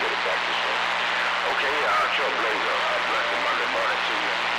get it back to you. Okay, Trailblazer, blessed Monday morning to you.